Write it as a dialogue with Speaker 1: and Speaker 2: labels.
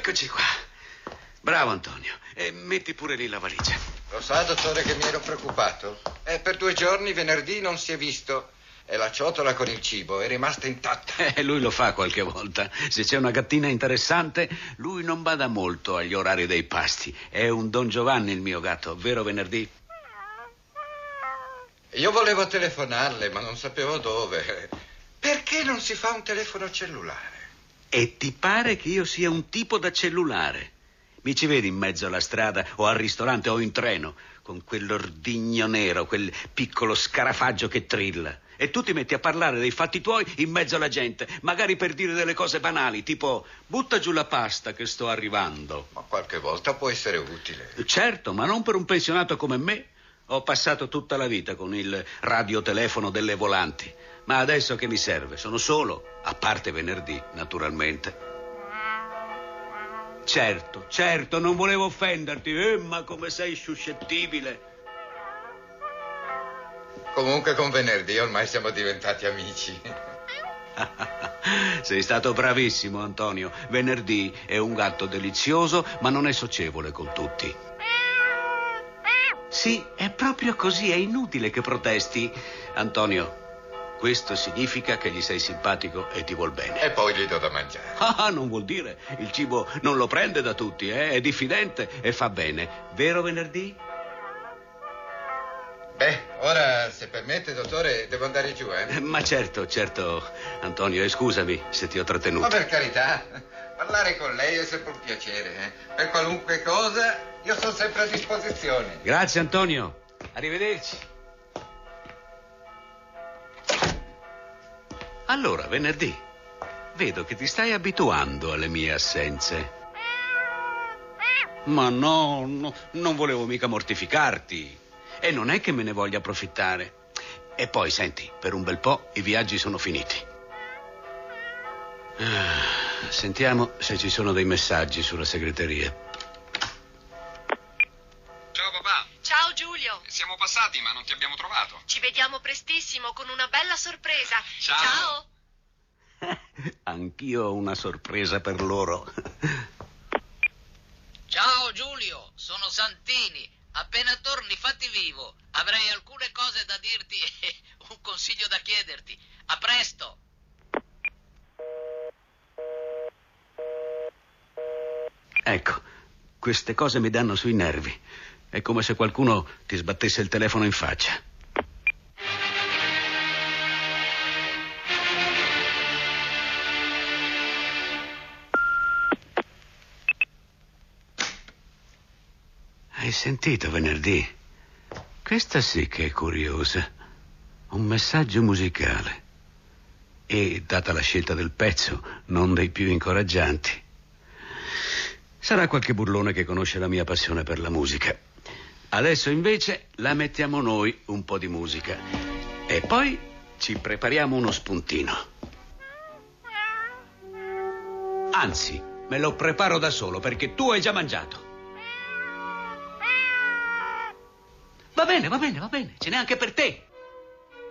Speaker 1: Eccoci qua. Bravo, Antonio. E metti pure lì la valigia.
Speaker 2: Lo sa, dottore, che mi ero preoccupato? Per 2 giorni, venerdì, non si è visto. E la ciotola con il cibo è rimasta intatta.
Speaker 1: Lui lo fa qualche volta. Se c'è una gattina interessante, lui non bada molto agli orari dei pasti. È un Don Giovanni il mio gatto, vero venerdì?
Speaker 2: Io volevo telefonarle, ma non sapevo dove. Perché non si fa un telefono cellulare?
Speaker 1: E ti pare che io sia un tipo da cellulare? Mi ci vedi in mezzo alla strada o al ristorante o in treno con quell'ordigno nero, quel piccolo scarafaggio che trilla, e tu ti metti a parlare dei fatti tuoi in mezzo alla gente, magari per dire delle cose banali, tipo butta giù la pasta che sto arrivando.
Speaker 2: Ma qualche volta può essere utile.
Speaker 1: Certo, ma non per un pensionato come me. Ho passato tutta la vita con il radiotelefono delle volanti, ma adesso che mi serve? Sono solo, a parte venerdì, naturalmente. Certo, non volevo offenderti, ma come sei suscettibile.
Speaker 2: Comunque con venerdì ormai siamo diventati amici.
Speaker 1: Sei stato bravissimo, Antonio. Venerdì è un gatto delizioso, ma non è socievole con tutti. Sì, è proprio così, è inutile che protesti. Antonio, questo significa che gli sei simpatico e ti vuol bene.
Speaker 2: E poi gli do da mangiare.
Speaker 1: Non vuol dire. Il cibo non lo prende da tutti, è diffidente e fa bene. Vero venerdì?
Speaker 2: Beh, ora, se permette, dottore, devo andare giù,
Speaker 1: Ma certo, Antonio, e scusami se ti ho trattenuto.
Speaker 2: Ma per carità, parlare con lei è sempre un piacere, Per qualunque cosa, io sono sempre a disposizione.
Speaker 1: Grazie, Antonio. Arrivederci. Allora, venerdì, vedo che ti stai abituando alle mie assenze. Ma no, non volevo mica mortificarti. E non è che me ne voglia approfittare. E poi, senti, per un bel po' i viaggi sono finiti. Sentiamo se ci sono dei messaggi sulla segreteria.
Speaker 3: Ciao papà.
Speaker 4: Ciao Giulio.
Speaker 3: Siamo passati ma non ti abbiamo trovato.
Speaker 4: Ci vediamo prestissimo con una bella sorpresa.
Speaker 3: Ciao.
Speaker 1: Anch'io ho una sorpresa per loro.
Speaker 5: Ciao Giulio, sono Santini. Appena torni fatti vivo. Avrei alcune cose da dirti e un consiglio da chiederti. A presto.
Speaker 1: Ecco, queste cose mi danno sui nervi. È come se qualcuno ti sbattesse il telefono in faccia. Hai sentito venerdì? Questa sì che è curiosa. Un messaggio musicale. E, data la scelta del pezzo, non dei più incoraggianti. Sarà qualche burlone che conosce la mia passione per la musica. Adesso invece la mettiamo noi un po' di musica. E poi ci prepariamo uno spuntino. Anzi, me lo preparo da solo perché tu hai già mangiato. Va bene, ce n'è anche per te.